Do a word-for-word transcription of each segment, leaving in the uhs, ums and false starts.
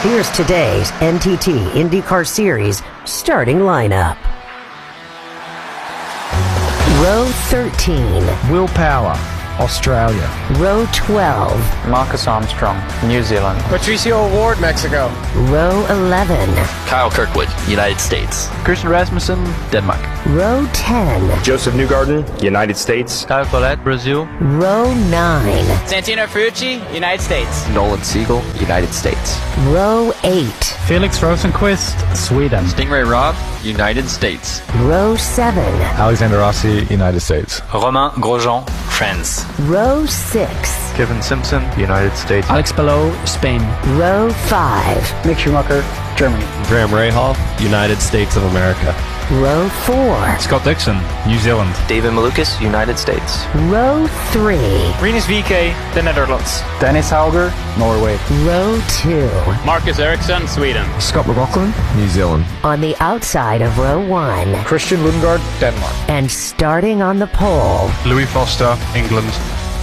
Here's today's N T T IndyCar Series starting lineup. Row thirteen. Will Power, Australia. Row twelve. Marcus Armstrong, New Zealand. Patricio Ward, Mexico. Row eleven. Kyle Kirkwood, United States. Christian Rasmussen, Denmark. Row ten. Joseph Newgarden, United States. Kyle Collette, Brazil. Row nine. Santino Ferrucci, United States. Nolan Siegel, United States. Row eight. Felix Rosenqvist, Sweden. Stingray Rob, United States. Row seven. Alexander Rossi, United States. Romain Grosjean, France. Row six. Kevin Simpson, United States. Alex Palou, Spain. Row five. Mick Schumacher, Germany. Graham Rahal, United States of America. Row four. Scott Dixon, New Zealand. David Malukas, United States. Row three. Rinus V K, the Netherlands. Dennis Hauger, Norway. Row two. Marcus Ericsson, Sweden. Scott McLaughlin, New Zealand. On the outside of row one. Christian Lundgaard, Denmark. And starting on the pole. Louis Foster, England.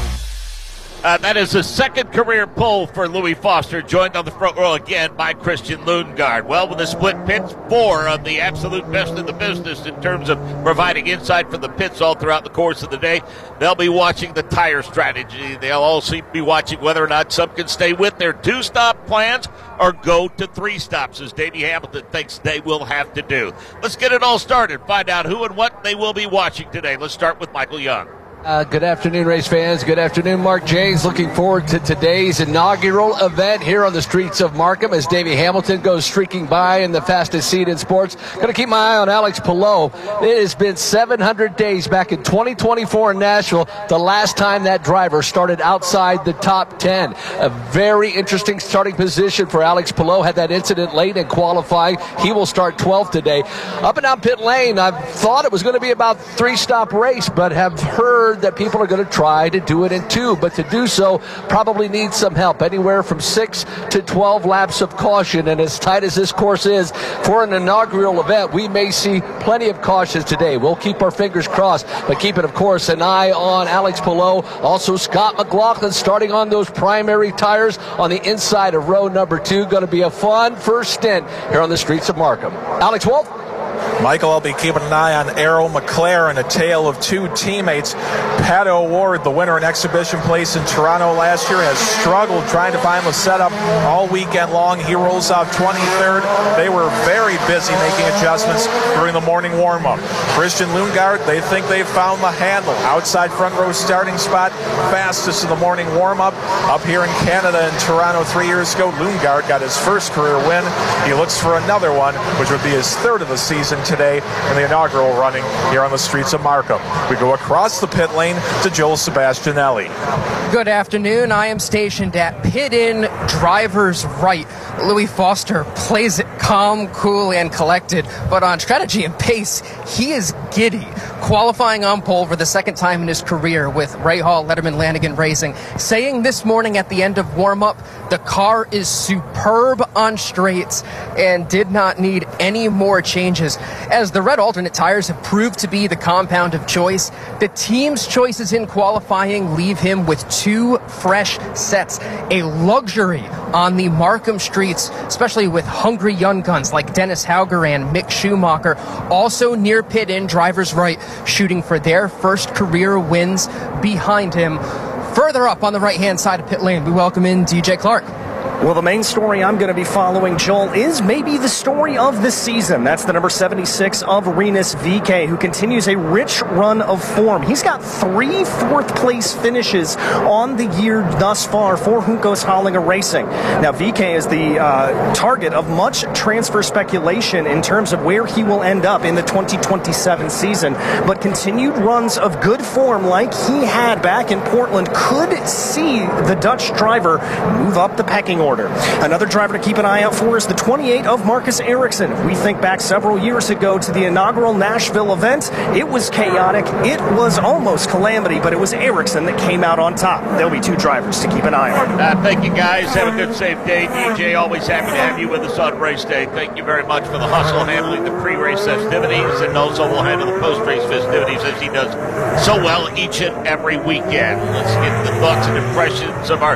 Uh, that is the second career pole for Louis Foster, joined on the front row again by Christian Lundgaard. Well, with the split pits, four of the absolute best in the business in terms of providing insight for the pits all throughout the course of the day. They'll be watching the tire strategy. They'll also be watching whether or not some can stay with their two-stop plans or go to three stops, as Davey Hamilton thinks they will have to do. Let's get it all started, find out who and what they will be watching today. Let's start with Michael Young. Uh, good afternoon, race fans. Good afternoon, Mark James. Looking forward to today's inaugural event here on the streets of Markham as Davey Hamilton goes streaking by in the fastest seat in sports. Going to keep my eye on Alex Palou. It has been seven hundred days back in twenty twenty-four in Nashville, the last time that driver started outside the top ten. A very interesting starting position for Alex Palou. Had that incident late in qualifying. He will start twelfth today. Up and down pit lane, I thought it was going to be about three-stop race, but have heard that people are going to try to do it in two, but to do so probably needs some help, anywhere from six to twelve laps of caution. And as tight as this course is for an inaugural event, we may see plenty of cautions today. We'll keep our fingers crossed, but keeping, of course, an eye on Alex Palou. Also Scott McLaughlin starting on those primary tires on the inside of row number two. Going to be a fun first stint here on the streets of Markham. Alex Wolf. Michael, I'll be keeping an eye on Arrow McLaren, a tale of two teammates. Pat O'Ward, the winner in exhibition place in Toronto last year, has struggled trying to find the setup all weekend long. He rolls out twenty-third. They were very busy making adjustments during the morning warm-up. Christian Lundgaard, they think they've found the handle. Outside front row starting spot, fastest of the morning warm-up. Up here in Canada in Toronto three years ago, Lundgaard got his first career win. He looks for another one, which would be his third of the season today in the inaugural running here on the streets of Markham. We go across the pit lane to Joel Sebastianelli. Good afternoon. I am stationed at pit in driver's right. Louis Foster plays it calm, cool, and collected, but on strategy and pace, he is giddy. Qualifying on pole for the second time in his career with Rahal, Letterman, Lanigan Racing, saying this morning at the end of warm-up, the car is superb on straights and did not need any more changes. As the red alternate tires have proved to be the compound of choice, the team's choices in qualifying leave him with two fresh sets, a luxury on the Markham streets, especially with hungry young guns like Dennis Hauger and Mick Schumacher, also near pit in driver's right, shooting for their first career wins behind him. Further up on the right-hand side of pit lane, we welcome in D J Clark. Well, the main story I'm going to be following, Joel, is maybe the story of the season. That's the number seventy-six of Rinus V K, who continues a rich run of form. He's got three fourth-place finishes on the year thus far for Juncos Hollinger Racing. Now, V K is the uh, target of much transfer speculation in terms of where he will end up in the twenty twenty-seven season, but continued runs of good form like he had back in Portland could see the Dutch driver move up the pecking order. Another driver to keep an eye out for is the twenty-eight of Marcus Ericsson. We think back several years ago to the inaugural Nashville event. It was chaotic. It was almost calamity, but it was Ericsson that came out on top. There'll be two drivers to keep an eye on. Uh, thank you, guys. Have a good, safe day. D J, always happy to have you with us on race day. Thank you very much for the hustle handling the pre-race festivities, and also we'll handle the post-race festivities as he does so well each and every weekend. Let's get the thoughts and impressions of our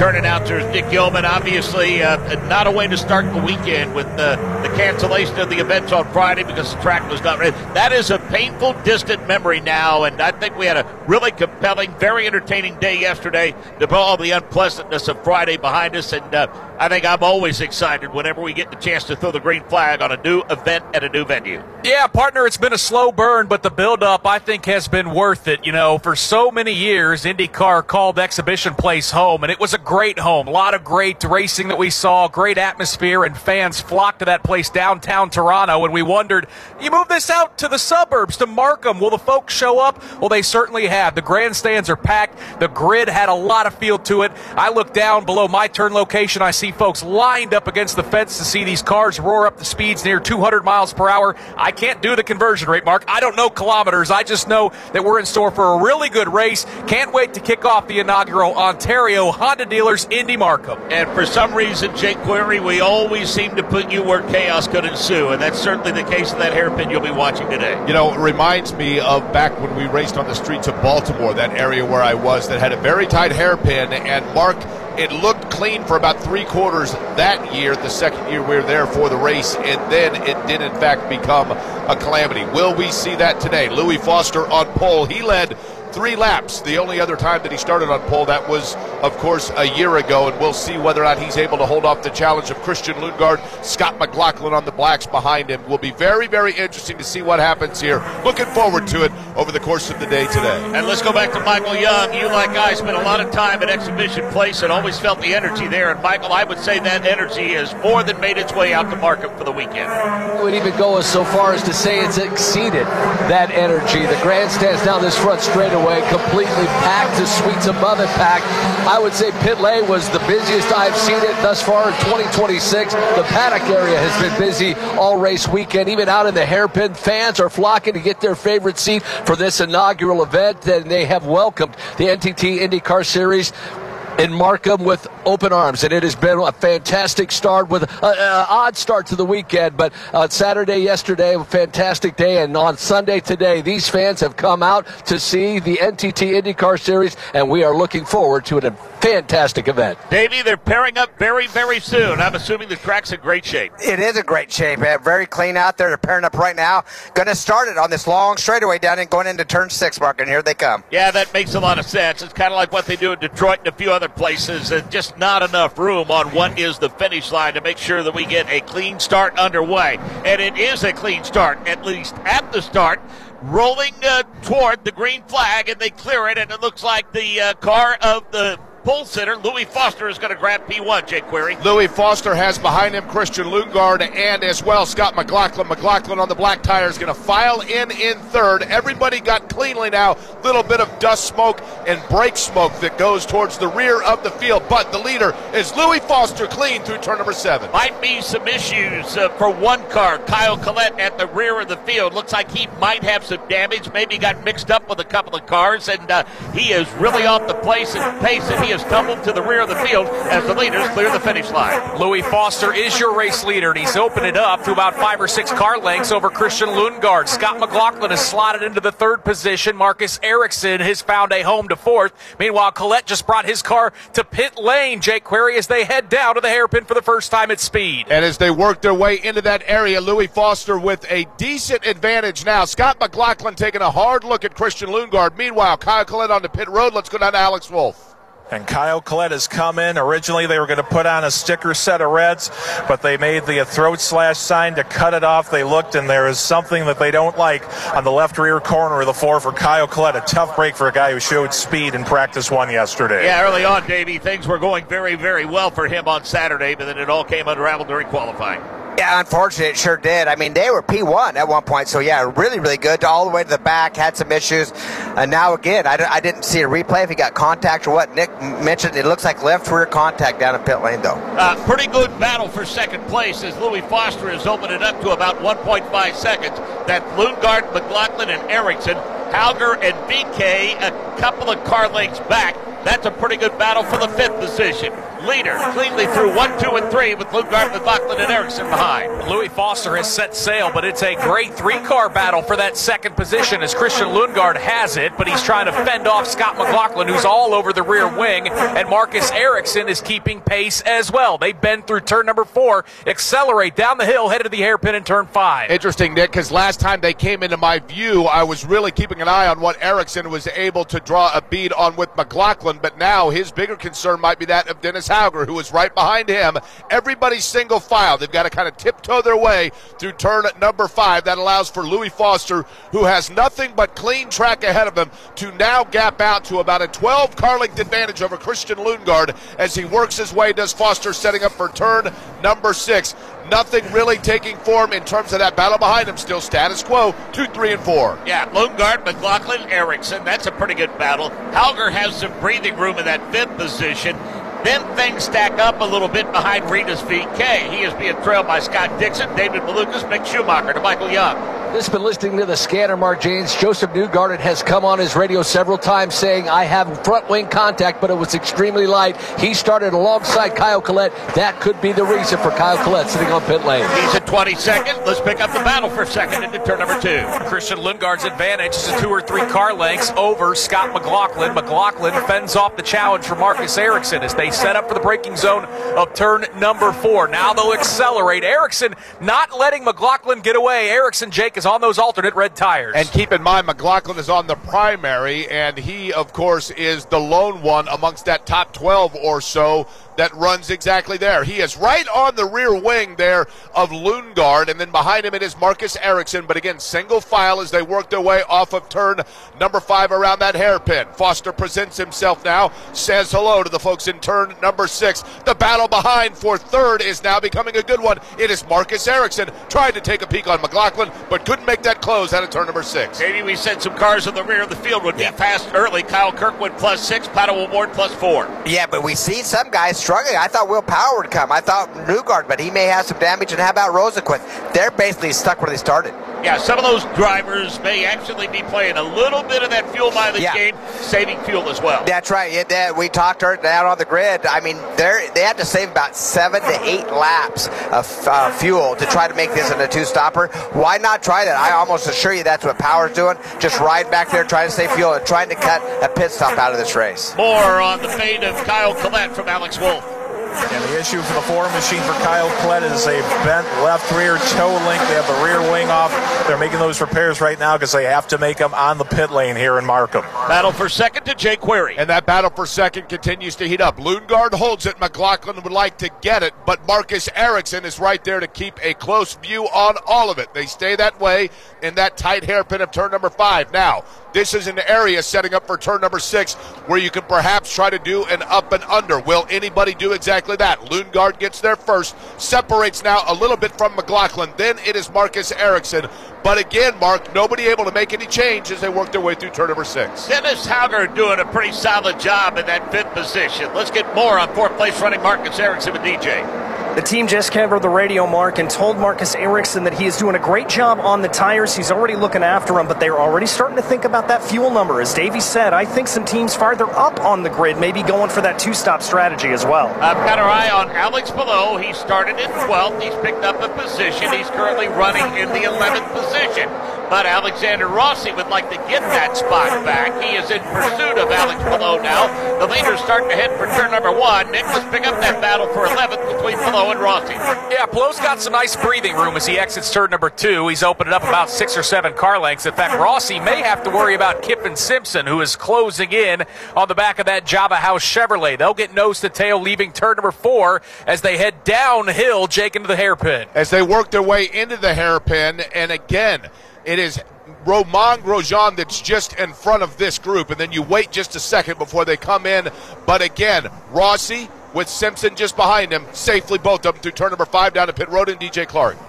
return announcers Nick Gilman. Obviously, uh, not a way to start the weekend with uh, the cancellation of the events on Friday because the track was not ready. That is a painful, distant memory now, and I think we had a really compelling, very entertaining day yesterday to put all the unpleasantness of Friday behind us, and uh, I think I'm always excited whenever we get the chance to throw the green flag on a new event at a new venue. Yeah, partner, it's been a slow burn, but the build-up, I think, has been worth it. You know, for so many years, IndyCar called Exhibition Place home, and it was a great home. A lot of great racing that we saw, great atmosphere, and fans flocked to that place downtown Toronto, and we wondered, you move this out to the suburbs, to Markham, will the folks show up? Well, they certainly have. The grandstands are packed. The grid had a lot of feel to it. I look down below my turn location. I see folks lined up against the fence to see these cars roar up the speeds near two hundred miles per hour. I can't do the conversion rate, Mark. I don't know kilometers. I just know that we're in store for a really good race. Can't wait to kick off the inaugural Ontario Honda Dealers Indy Markham. And for some reason, Jake Query, we always seem to put you where chaos could ensue, and that's certainly the case of that hairpin you'll be watching today. You know, it reminds me of back when we raced on the streets of Baltimore, that area where I was that had a very tight hairpin, and Mark, it looked clean for about three quarters that year, the second year we were there for the race, and then it did in fact become a calamity. Will we see that today? Louis Foster on pole. He led three laps. The only other time that he started on pole, that was, of course, a year ago, and we'll see whether or not he's able to hold off the challenge of Christian Lundgaard. Scott McLaughlin on the blacks behind him. Will be very, very interesting to see what happens here. Looking forward to it over the course of the day today. And let's go back to Michael Young. You, like I, spent a lot of time at Exhibition Place and always felt the energy there. And, Michael, I would say that energy has more than made its way out to Markham for the weekend. I would even go as so far as to say it's exceeded that energy. The grandstands down this front straightaway completely packed, the suites above it packed. I would say pit lane was the busiest I've seen it thus far in twenty twenty-six. The paddock area has been busy all race weekend. Even out in the hairpin, fans are flocking to get their favorite seat for this inaugural event, and they have welcomed the N T T IndyCar Series in Markham with open arms, and it has been a fantastic start with an odd start to the weekend, but on Saturday yesterday, a fantastic day, and on Sunday today, these fans have come out to see the N T T IndyCar Series, and we are looking forward to a fantastic event. Davey, they're pairing up very, very soon. I'm assuming the track's in great shape. It is in great shape. Very clean out there. They're pairing up right now. Going to start it on this long straightaway down and going into turn six, Mark, and here they come. Yeah, that makes a lot of sense. It's kind of like what they do in Detroit and a few other places, and just not enough room on what is the finish line to make sure that we get a clean start underway. And it is a clean start, at least at the start, rolling uh, toward the green flag, and they clear it, and it looks like the uh, car of the pole sitter, Louis Foster, is going to grab P one, Jake Query. Louis Foster has behind him Christian Lundgaard and as well Scott McLaughlin. McLaughlin on the black tire is going to file in in third. Everybody got cleanly now. Little bit of dust smoke and brake smoke that goes towards the rear of the field, but the leader is Louis Foster, clean through turn number seven. Might be some issues uh, for one car. Kyle Collette at the rear of the field. Looks like he might have some damage. Maybe got mixed up with a couple of cars, and uh, he is really off the place and pace, and he has tumbled to the rear of the field as the leaders clear the finish line. Louis Foster is your race leader, and he's opened it up to about five or six car lengths over Christian Lundgaard. Scott McLaughlin has slotted into the third position. Marcus Ericsson has found a home to fourth. Meanwhile, Collette just brought his car to pit lane, Jake Query, as they head down to the hairpin for the first time at speed. And as they work their way into that area, Louis Foster with a decent advantage now. Scott McLaughlin taking a hard look at Christian Lundgaard. Meanwhile, Kyle Collette on the pit road. Let's go down to Alex Wolff. And Kyle Collette has come in. Originally, they were going to put on a sticker set of reds, but they made the throat slash sign to cut it off. They looked, and there is something that they don't like on the left rear corner of the floor for Kyle Collette. A tough break for a guy who showed speed in practice one yesterday. Yeah, early on, Davey, things were going very, very well for him on Saturday, but then it all came unraveled during qualifying. Yeah, unfortunately, it sure did. I mean, they were P one at one point, so yeah, really, really good. All the way to the back, had some issues. And now, again, I, I didn't see a replay if he got contact or what. Nick mentioned it looks like left rear contact down in pit lane, though. Uh, pretty good battle for second place as Louis Foster has opened it up to about one point five seconds. That's Lundgaard, McLaughlin, and Ericsson. Halger and V K uh, couple of car lengths back. That's a pretty good battle for the fifth position. Leader cleanly through one, two, and three with Lundgaard, McLaughlin, and Ericsson behind. Louis Foster has set sail, but it's a great three-car battle for that second position as Christian Lundgaard has it, but he's trying to fend off Scott McLaughlin, who's all over the rear wing, and Marcus Ericsson is keeping pace as well. They bend through turn number four, accelerate down the hill, headed to the hairpin in turn five. Interesting, Nick, because last time they came into my view, I was really keeping an eye on what Ericsson was able to draw a bead on with McLaughlin, but now his bigger concern might be that of Dennis Hauger, who is right behind him. Everybody's single file. They've got to kind of tiptoe their way through turn number five. That allows for Louis Foster, who has nothing but clean track ahead of him, to now gap out to about a twelve car length advantage over Christian Lundgaard as he works his way. Does Foster setting up for turn number six. Nothing really taking form in terms of that battle behind him. Still status quo, two, three, and four. Yeah, Lundgaard, McLaughlin, Ericsson. That's a pretty good battle. Hauger has some breathing room in that fifth position. Then things stack up a little bit behind Rinus V K. He is being trailed by Scott Dixon, David Malukas, Mick Schumacher, to Michael Young. This has been listening to the scanner, Mark James. Joseph Newgarden has come on his radio several times saying, I have front wing contact, but it was extremely light. He started alongside Kyle Collette. That could be the reason for Kyle Collette sitting on pit lane. He's at twenty-second. Let's pick up the battle for second into turn number two. Christian Lundgaard's advantage is a two or three car lengths over Scott McLaughlin. McLaughlin fends off the challenge for Marcus Ericsson as they set up for the braking zone of turn number four. Now they'll accelerate. Ericsson not letting McLaughlin get away. Ericsson, Jake, is on those alternate red tires. And keep in mind, McLaughlin is on the primary, and he, of course, is the lone one amongst that top twelve or so that runs exactly there. He is right on the rear wing there of Lundgaard, and then behind him it is Marcus Ericsson. But again, single file as they work their way off of turn number five around that hairpin. Foster presents himself now, says hello to the folks in turn number six. The battle behind for third is now becoming a good one. It is Marcus Ericsson trying to take a peek on McLaughlin, but couldn't make that close out of turn number six. Maybe we said some cars in the rear of the field would be yeah. fast early. Kyle Kirkwood plus six, Pato O'Ward plus four. Yeah, but we see some guys struggling. I thought Will Power would come. I thought Newgarden, but he may have some damage. And how about Rosenquist? They're basically stuck where they started. Yeah, some of those drivers may actually be playing a little bit of that fuel mileage yeah. game, saving fuel as well. That's right. Yeah, that, we talked out on the grid. I mean, they they have to save about seven to eight laps of uh, fuel to try to make this in a two-stopper. Why not try that? I almost assure you that's what Power's doing. Just ride back there, trying to save fuel, and trying to cut a pit stop out of this race. More on the fate of Kyle Collette from Alex Wolff. And the issue for the Ford machine for Kyle Collette is a bent left rear toe link. They have the rear wing off. They're making those repairs right now because they have to make them on the pit lane here in Markham. Battle for second to Jay Query. And that battle for second continues to heat up. Lundgaard holds it. McLaughlin would like to get it, but Marcus Ericsson is right there to keep a close view on all of it. They stay that way in that tight hairpin of turn number five. Now, this is an area setting up for turn number six where you can perhaps try to do an up and under. Will anybody do exactly that? Lundgaard gets there first, separates now a little bit from McLaughlin. Then it is Marcus Ericsson. But again, Mark, nobody able to make any change as they work their way through turn number six. Dennis Hauger doing a pretty solid job in that fifth position. Let's get more on fourth place running Marcus Ericsson with D J. The team just covered the radio, Mark, and told Marcus Ericsson that he is doing a great job on the tires. He's already looking after them, but they're already starting to think about that fuel number. As Davey said, I think some teams farther up on the grid may be going for that two-stop strategy as well. I've got our eye on Alex Below. He started in twelfth. He's picked up a position. He's currently running in the eleventh position. But Alexander Rossi would like to get that spot back. He is in pursuit of Alex Below now. The leader's starting to head for turn number one. Nick, let's pick up that battle for eleventh between Below and Rossi. Yeah, Below's got some nice breathing room as he exits turn number two. He's opened it up about six or seven car lengths. In fact, Rossi may have to worry about Kiffin Simpson, who is closing in on the back of that Java House Chevrolet. They'll get nose to tail leaving turn number four as they head downhill, Jake, into the hairpin. As they work their way into the hairpin, and again, it is Romain Grosjean that's just in front of this group, and then you wait just a second before they come in. But again, Rossi with Simpson just behind him, safely both of them through turn number five down to pit road, and D J Clark.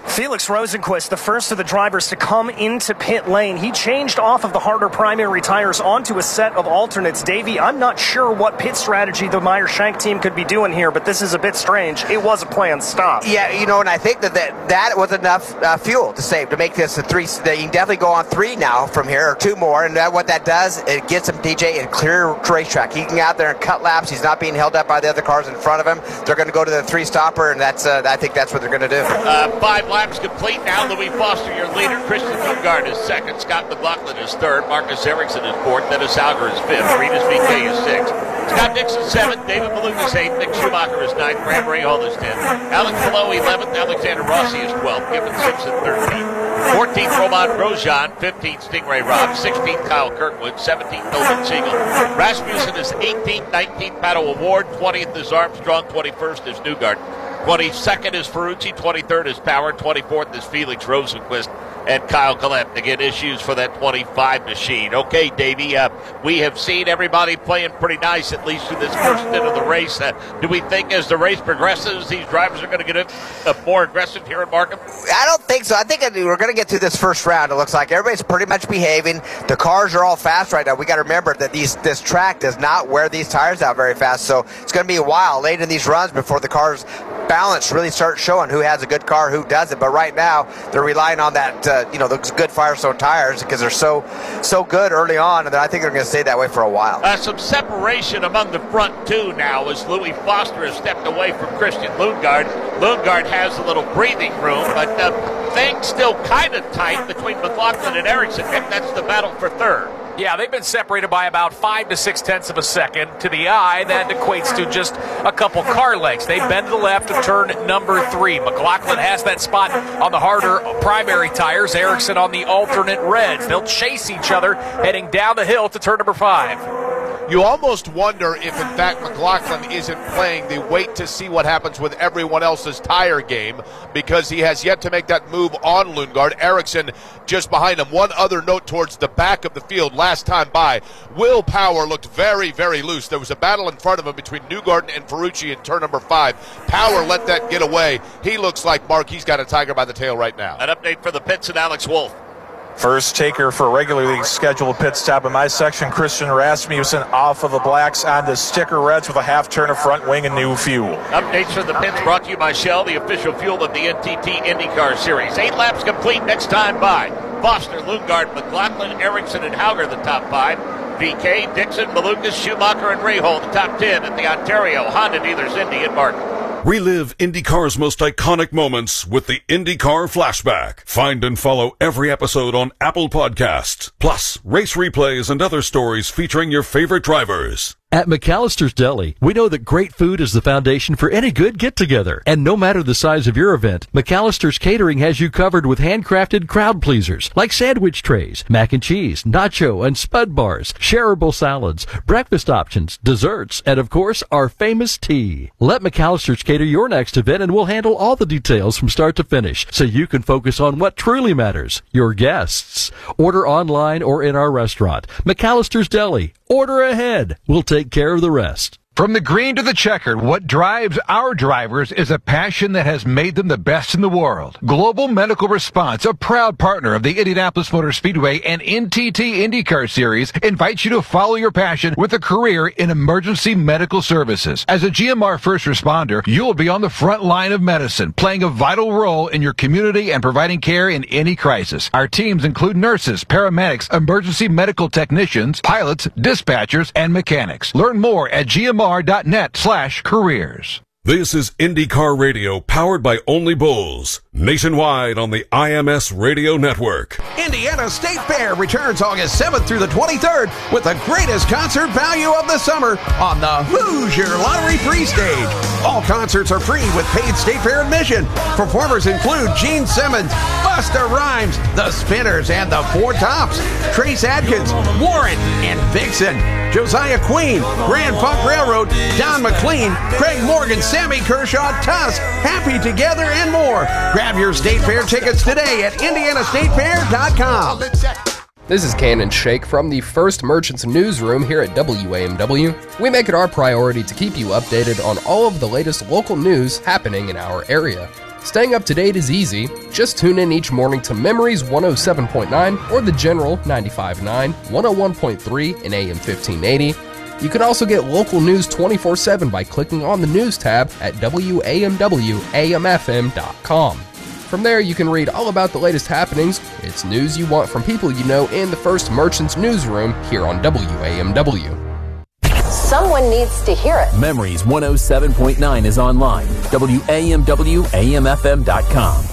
Felix Rosenquist, the first of the drivers to come into pit lane. He changed off of the harder primary tires onto a set of alternates. Davey, I'm not sure what pit strategy the Meyer Shank team could be doing here, but this is a bit strange. It was a planned stop. Yeah, you know, and I think that that, that was enough uh, fuel to save, to make this a three. You can definitely go on three now from here, or two more, and that, what that does, it gets him, D J, in clear racetrack. He can get out there and cut laps. He's not being held up by the other cars in front of him. They're going to go to the three-stopper, and that's uh, I think that's what they're going to do. Uh, five laps complete now. Louis Foster, your leader. Christian Lundgaard is second. Scott McLaughlin is third. Marcus Ericsson is fourth. Dennis Alger is fifth. Rinus V K is sixth. Scott Dixon seventh. David Maluka is eighth. Nick Schumacher is ninth. Graham Rahal is tenth. Alex Palou eleventh. Alexander Rossi is twelfth. Gibbon Simpson thirteenth. fourteenth, Roman Grosjean. fifteenth, Stingray Robb. sixteenth, Kyle Kirkwood. seventeenth, Nolan Siegel. Rasmussen is eighteenth. nineteenth, Pato Award. twentieth is Armstrong. twenty-first is Newgard. twenty-second is Ferrucci. twenty-third is Power. twenty-fourth is Felix Rosenquist and Kyle Collette. Again, issues for that twenty-five machine. Okay, Davey, uh, we have seen everybody playing pretty nice, at least through this first bit of the race. Uh, do we think as the race progresses, these drivers are going to get a, a more aggressive here in Markham? I don't think so. I think we're going to get through this first round. It looks like everybody's pretty much behaving. The cars are all fast right now. We got to remember that these this track does not wear these tires out very fast, so it's going to be a while late in these runs before the cars balance really starts showing who has a good car, who doesn't. But right now, they're relying on that, uh, you know, those good Firestone tires because they're so so good early on, and I think they're going to stay that way for a while. Uh, some separation among the front two now as Louis Foster has stepped away from Christian Lundgaard. Lundgaard has a little breathing room, but uh, things still kind of tight between McLaughlin and Ericsson. That's the battle for third. Yeah, they've been separated by about five to six tenths of a second. To the eye, that equates to just a couple car lengths. They bend to the left of turn number three. McLaughlin has that spot on the harder primary tires. Ericsson on the alternate reds. They'll chase each other heading down the hill to turn number five. You almost wonder if, in fact, McLaughlin isn't playing the wait to see what happens with everyone else's tire game because he has yet to make that move on Lundgaard. Ericsson just behind him. One other note towards the back of the field last time by. Will Power looked very, very loose. There was a battle in front of him between Newgarden and Ferrucci in turn number five. Power let that get away. He looks like, Mark, he's got a tiger by the tail right now. An update for the pits and Alex Wolf. First taker for regularly scheduled pit stop in my section, Christian Rasmussen off of the blacks on the sticker reds with a half turn of front wing and new fuel. Updates from the pits brought to you by Shell, the official fuel of the N T T IndyCar Series. Eight laps complete next time by. Foster, Lundgaard, McLaughlin, Ericsson, and Hauger the top five. V K, Dixon, Malukas, Schumacher, and Rahal the top ten at the Ontario Honda Dealers Indy in Martin. Relive IndyCar's most iconic moments with the IndyCar Flashback. Find and follow every episode on Apple Podcasts. Plus, race replays and other stories featuring your favorite drivers. At McAllister's Deli, we know that great food is the foundation for any good get-together. And no matter the size of your event, McAllister's Catering has you covered with handcrafted crowd pleasers like sandwich trays, mac and cheese, nacho and spud bars, shareable salads, breakfast options, desserts, and of course, our famous tea. Let McAllister's cater your next event and we'll handle all the details from start to finish so you can focus on what truly matters, your guests. Order online or in our restaurant. McAllister's Deli. Order ahead. We'll take care of the rest. From the green to the checkered, what drives our drivers is a passion that has made them the best in the world. Global Medical Response, a proud partner of the Indianapolis Motor Speedway and N T T IndyCar Series, invites you to follow your passion with a career in emergency medical services. As a G M R first responder, you will be on the front line of medicine, playing a vital role in your community and providing care in any crisis. Our teams include nurses, paramedics, emergency medical technicians, pilots, dispatchers, and mechanics. Learn more at G M R dot net slash careers. This is IndyCar Radio, powered by Only Bulls, nationwide on the I M S Radio Network. Indiana State Fair returns August seventh through the twenty-third with the greatest concert value of the summer on the Hoosier Lottery Free Stage. All concerts are free with paid State Fair admission. Performers include Gene Simmons, Busta Rhymes, The Spinners, and the Four Tops, Trace Adkins, Warren, and Vixen, Josiah Queen, Grand Funk Railroad, Don McLean, Craig Morgan, Sammy Kershaw, Tusk, Happy Together, and more. Grab your State Fair tickets today at Indiana State Fair dot com. This is Cannon Shake from the First Merchants Newsroom here at W A M W. We make it our priority to keep you updated on all of the latest local news happening in our area. Staying up to date is easy. Just tune in each morning to Memories one oh seven point nine or The General ninety-five point nine, one oh one point three, and A M fifteen eighty. You can also get local news twenty-four seven by clicking on the News tab at W A M W A M F M dot com. From there, you can read all about the latest happenings. It's news you want from people you know in the First Merchants newsroom here on W A M W. Someone needs to hear it. Memories one oh seven point nine is online. W A M W A M F M dot com.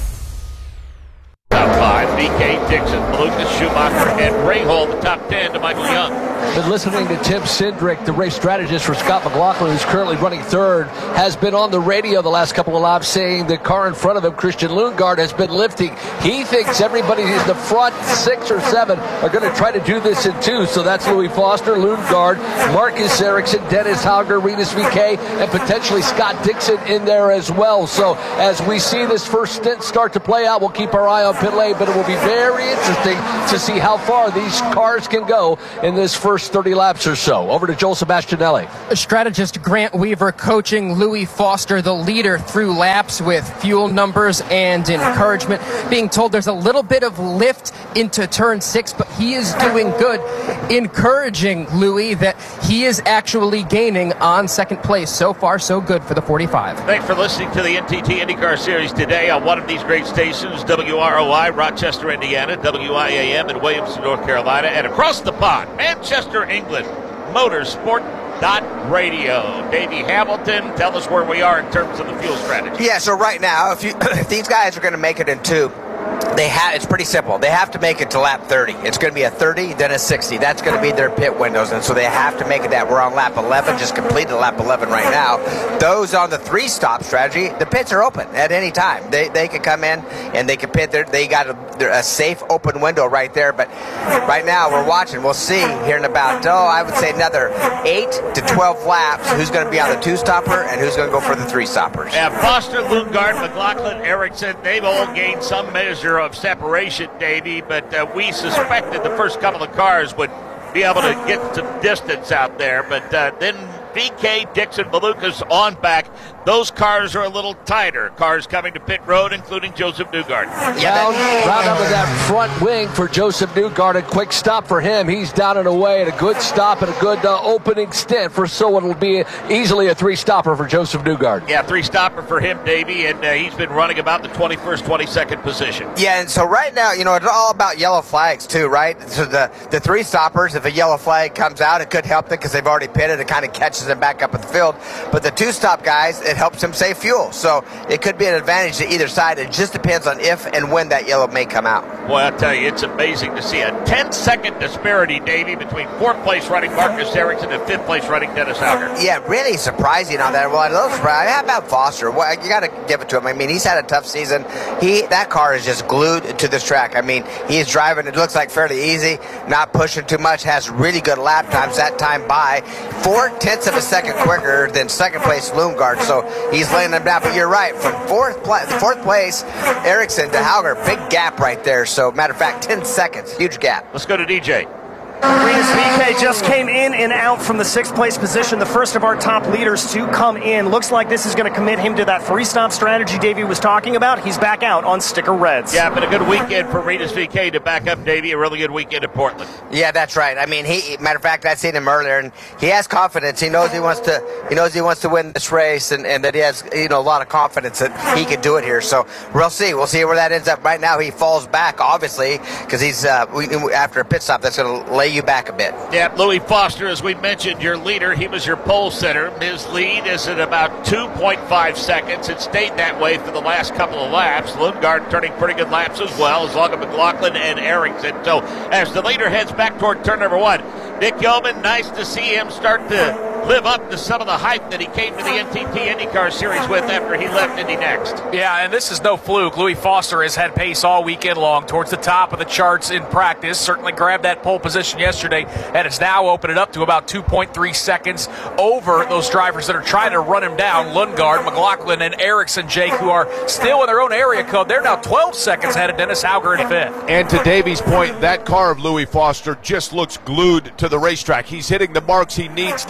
Top five, V K, Dixon, Lucas, Schumacher, and Rahal, the top ten to Michael Young. Been listening to Tim Cindric, the race strategist for Scott McLaughlin, who's currently running third, has been on the radio the last couple of laps saying the car in front of him, Christian Lundgaard, has been lifting. He thinks everybody in the front six or seven are going to try to do this in two. So that's Louis Foster, Lundgaard, Marcus Ericsson, Dennis Hauger, Rinus V K, and potentially Scott Dixon in there as well. So as we see this first stint start to play out, we'll keep our eye on pit lane, but it will be very interesting to see how far these cars can go in this first thirty laps or so. Over to Joel Sebastianelli. Strategist Grant Weaver coaching Louis Foster, the leader, through laps with fuel numbers and encouragement. Being told there's a little bit of lift into turn six, but he is doing good. Encouraging Louis that he is actually gaining on second place. So far, so good for the forty-five. Thanks for listening to the N T T IndyCar Series today on one of these great stations, W R O I, Rochester, Indiana, W I A M in Williamson, North Carolina, and across the pond, Manchester, England, Motorsport dot radio. Davey Hamilton, tell us where we are in terms of the fuel strategy. Yeah, so right now, if, you, if these guys are going to make it in two, they have, it's pretty simple. They have to make it to lap thirty. It's going to be a thirty, then a sixty. That's going to be their pit windows, and so they have to make it that. We're on lap eleven, just completed lap eleven right now. Those on the three-stop strategy, the pits are open at any time. They they can come in and they can pit. They're, they got a, a safe open window right there. But right now we're watching. We'll see here in about, oh, I would say another eight to twelve laps who's going to be on the two-stopper and who's going to go for the three-stoppers. Yeah, Foster, Lundgaard, McLaughlin, Ericsson, they've all gained some measure of separation, Davey, but uh, we suspected the first couple of cars would be able to get some distance out there, but uh, then V K, Dixon, Malukas on back. Those cars are a little tighter. Cars coming to pit road, including Joseph Newgarden. Round, round up with that front wing for Joseph Newgarden. A quick stop for him. He's down and away, and a good stop and a good uh, opening stint for so it'll be easily a three-stopper for Joseph Newgarden. Yeah, three-stopper for him, Davey, and uh, he's been running about the twenty-first, twenty-second position. Yeah, and so right now, you know, it's all about yellow flags too, right? So the, the three-stoppers, if a yellow flag comes out, it could help them because they've already pitted. It kind of catches them back up at the field. But the two-stop guys, it helps them save fuel. So it could be an advantage to either side. It just depends on if and when that yellow may come out. Boy, I'll tell you, it's amazing to see a ten-second disparity, Davey, between fourth-place running Marcus Ericsson and fifth-place running Dennis Hauger. Yeah, really surprising on that. Well, I love surprised. How about Foster? Well, you got to give it to him. I mean, he's had a tough season. He That car is just glued to this track. I mean, he's driving, it looks like fairly easy, not pushing too much, has really good lap times that time by. Four-tenths of a second quicker than second-place Lundgaard, so he's laying them down. But you're right, from fourth, pla fourth place, Ericsson to Hauger, big gap right there. So, matter of fact, ten seconds, huge gap. Let's go to D J. Rinus V K just came in and out from the sixth place position, the first of our top leaders to come in. Looks like this is going to commit him to that three-stop strategy Davey was talking about. He's back out on sticker reds. Yeah, been a good weekend for Rinus V K to back up Davey. A really good weekend at Portland. Yeah, that's right. I mean, he matter of fact, I've seen him earlier, and he has confidence. He knows he wants to. He knows he wants to win this race, and, and that he has you know a lot of confidence that he can do it here. So we'll see. We'll see where that ends up. Right now, he falls back, obviously, because he's uh, we, after a pit stop. That's going to lay you back a bit. Yeah, Louis Foster, as we mentioned, your leader. He was your pole sitter. His lead is at about two point five seconds. It stayed that way for the last couple of laps. Lundgaard turning pretty good laps as well, as long as McLaughlin and Ericsson. So as the leader heads back toward turn number one, Nick Yeoman, nice to see him start to live up to some of the hype that he came to the N T T IndyCar Series with after he left Indy Next. Yeah, and this is no fluke. Louis Foster has had pace all weekend long towards the top of the charts in practice. Certainly grabbed that pole position yesterday, and it's now opened it up to about two point three seconds over those drivers that are trying to run him down. Lundgaard, McLaughlin, and Ericsson, Jake, who are still in their own area code. They're now twelve seconds ahead of Dennis Hauger in fifth. And to Davey's point, that car of Louis Foster just looks glued to the racetrack. He's hitting the marks he needs to hit.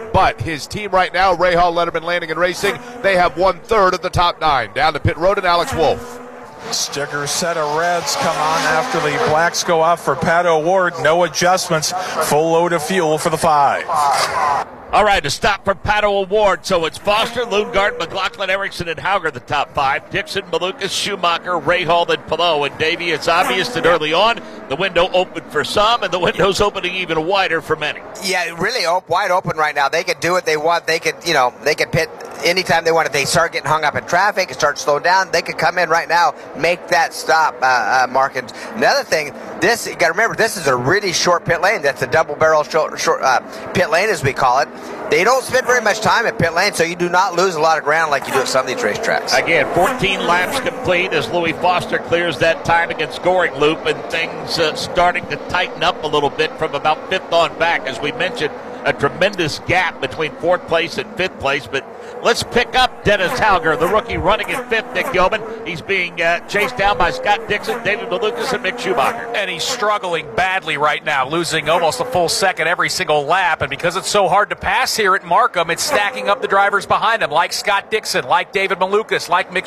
But his team right now, Ray Hall, Letterman Landing and Racing, they have one third of the top nine. Down to pit road and Alex Wolf. Sticker set of reds come on after the blacks go off for Pat O'Ward. No adjustments. Full load of fuel for the five. All right, a stop for Pat O'Ward. So it's Foster, Lundgaard, McLaughlin, Erickson, and Hauger, the top five. Dixon, Malukas, Schumacher, Rahal, and Palou. And Davey, it's obvious that early on, the window opened for some, and the window's opening even wider for many. Yeah, really op- wide open right now. They could do what they want. They could, you know, they could pit anytime they want. If they start getting hung up in traffic and start slowing down, they could come in right now, make that stop, uh, uh, Mark. And another thing, this, you got to remember, this is a really short pit lane. That's a double barrel short, short uh, pit lane, as we call it. They don't spend very much time at pit lane, so you do not lose a lot of ground like you do at some of these racetracks. Again, fourteen laps complete as Louis Foster clears that timing and scoring loop, and things uh, starting to tighten up a little bit from about fifth on back. As we mentioned, a tremendous gap between fourth place and fifth place, but let's pick up Dennis Hauger, the rookie running in fifth, Nick Gilman. He's being uh, chased down by Scott Dixon, David Malukas, and Mick Schumacher. And he's struggling badly right now, losing almost a full second every single lap. And because it's so hard to pass here at Markham, it's stacking up the drivers behind him, like Scott Dixon, like David Malukas, like Mick